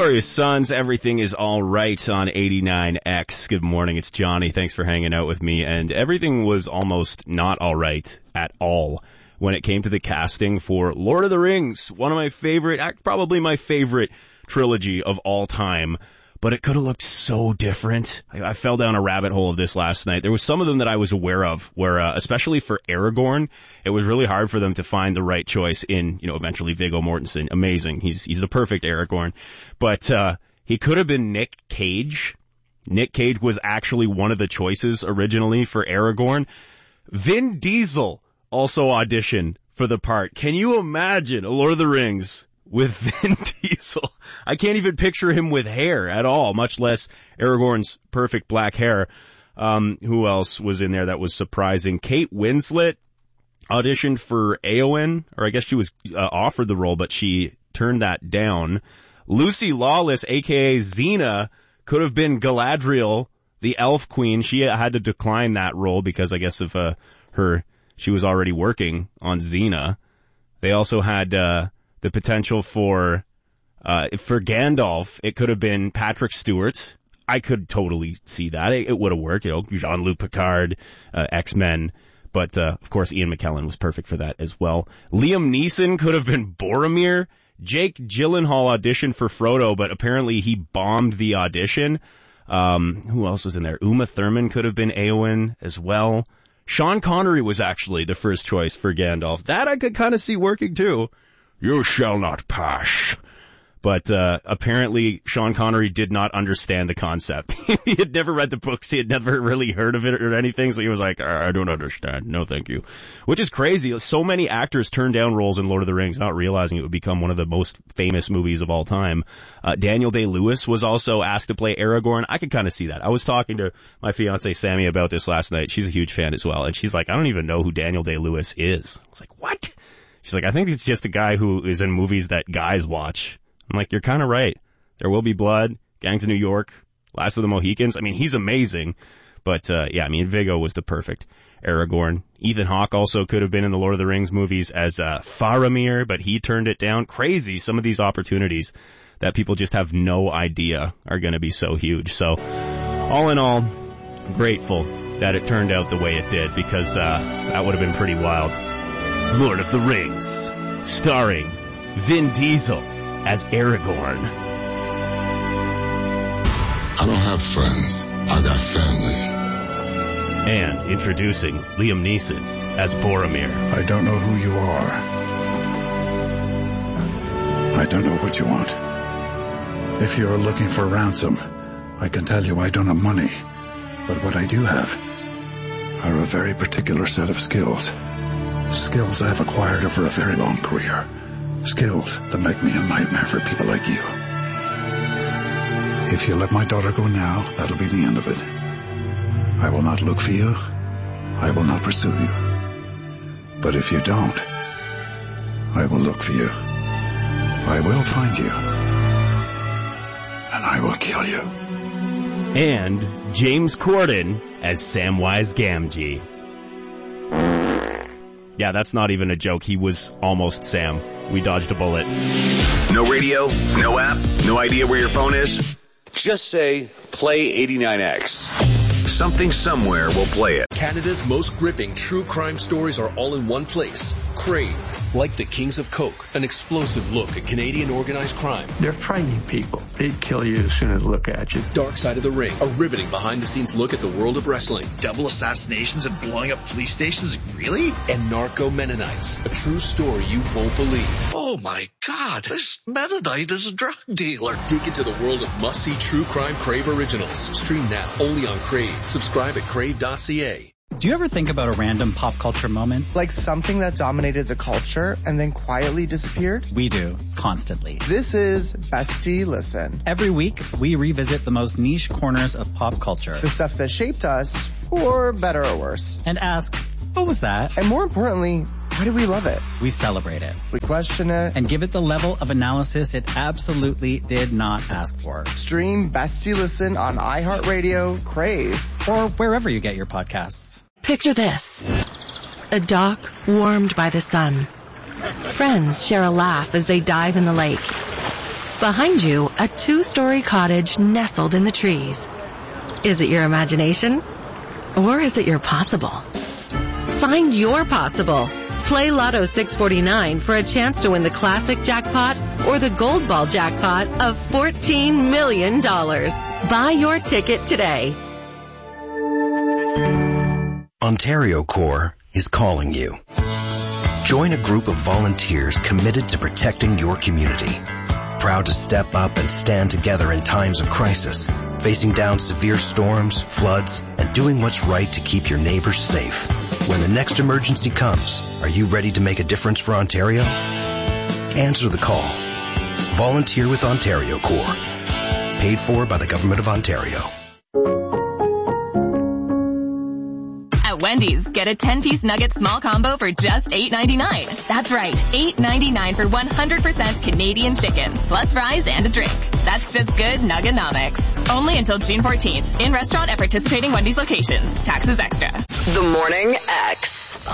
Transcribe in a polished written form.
Glorious Sons, everything is all right on 89X. Good morning, it's Johnny. Thanks for hanging out with me. And everything was almost not all right at all when it came to the casting for Lord of the Rings, one of my favorite, probably my favorite trilogy of all time. But it could have looked so different. I fell down a rabbit hole of this last night. There was some of them that I was aware of where, especially for Aragorn, it was really hard for them to find the right choice in, eventually Viggo Mortensen. Amazing. He's the perfect Aragorn. But, he could have been Nick Cage. Nick Cage was actually one of the choices originally for Aragorn. Vin Diesel also auditioned for the part. Can you imagine a Lord of the Rings with Vin Diesel? I can't even picture him with hair at all, much less Aragorn's perfect black hair. Who else was in there that was surprising? Kate Winslet auditioned for Éowyn, or I guess she was offered the role, but she turned that down. Lucy Lawless, a.k.a. Xena, could have been Galadriel, the Elf Queen. She had to decline that role because I guess of she was already working on Xena. They also had the potential for Gandalf. It could have been Patrick Stewart. I could totally see that. It would have worked. Jean-Luc Picard, X-Men. But, of course, Ian McKellen was perfect for that as well. Liam Neeson could have been Boromir. Jake Gyllenhaal auditioned for Frodo, but apparently he bombed the audition. Who else was in there? Uma Thurman could have been Éowyn as well. Sean Connery was actually the first choice for Gandalf. That I could kind of see working too. You shall not pass. But apparently Sean Connery did not understand the concept. He had never read the books. He had never really heard of it or anything. So he was like, I don't understand. No, thank you. Which is crazy. So many actors turned down roles in Lord of the Rings, not realizing it would become one of the most famous movies of all time. Daniel Day-Lewis was also asked to play Aragorn. I could kind of see that. I was talking to my fiance Sammy about this last night. She's a huge fan as well. And she's like, I don't even know who Daniel Day-Lewis is. I was like, what? She's like, I think it's just a guy who is in movies that guys watch. I'm like, you're kind of right. There Will Be Blood, Gangs of New York, Last of the Mohicans. I mean, he's amazing. But, Viggo was the perfect Aragorn. Ethan Hawke also could have been in the Lord of the Rings movies as Faramir, but he turned it down. Crazy, some of these opportunities that people just have no idea are going to be so huge. So, all in all, grateful that it turned out the way it did, because that would have been pretty wild. Lord of the Rings, starring Vin Diesel as Aragorn. I don't have friends. I got family. And introducing Liam Neeson as Boromir. I don't know who you are. I don't know what you want. If you're looking for ransom, I can tell you I don't have money. But what I do have are a very particular set of skills. Skills I've acquired over a very long career. Skills that make me a nightmare for people like you. If you let my daughter go now, that'll be the end of it. I will not look for you. I will not pursue you. But if you don't, I will look for you. I will find you. And I will kill you. And James Corden as Samwise Gamgee. Yeah, that's not even a joke. He was almost Sam. We dodged a bullet. No radio, no app, no idea where your phone is? Just say, play 89X. Something somewhere will play it. Canada's most gripping true crime stories are all in one place. Crave, like the Kings of Coke, an explosive look at Canadian organized crime. They're frightening people. They'd kill you as soon as they look at you. Dark Side of the Ring, a riveting behind-the-scenes look at the world of wrestling. Double assassinations and blowing up police stations? Really? And Narco Mennonites, a true story you won't believe. Oh my God, this Mennonite is a drug dealer. Dig into the world of must-see true crime Crave originals. Stream now, only on Crave. Subscribe at crave.ca. Do you ever think about a random pop culture moment? Like something that dominated the culture and then quietly disappeared? We do, constantly. This is Bestie Listen. Every week, we revisit the most niche corners of pop culture. The stuff that shaped us, for better or worse. And ask, what was that? And more importantly, why do we love it? We celebrate it. We question it. And give it the level of analysis it absolutely did not ask for. Stream Bestie Listen on iHeartRadio, Crave, or wherever you get your podcasts. Picture this. A dock warmed by the sun. Friends share a laugh as they dive in the lake. Behind you, a 2-story cottage nestled in the trees. Is it your imagination? Or is it your possible? Find your possible. Play Lotto 649 for a chance to win the classic jackpot or the gold ball jackpot of $14 million. Buy your ticket today. Ontario Corps is calling you. Join a group of volunteers committed to protecting your community. Proud to step up and stand together in times of crisis, facing down severe storms, floods, and doing what's right to keep your neighbors safe. When the next emergency comes, are you ready to make a difference for Ontario? Answer the call. Volunteer with Ontario Corps. Paid for by the Government of Ontario. At Wendy's, get a 10-piece nugget small combo for just $8.99. That's right, $8.99 for 100% Canadian chicken, plus fries and a drink. That's just good Nuggenomics. Only until June 14th. In restaurant at participating Wendy's locations. Taxes extra. The Morning X.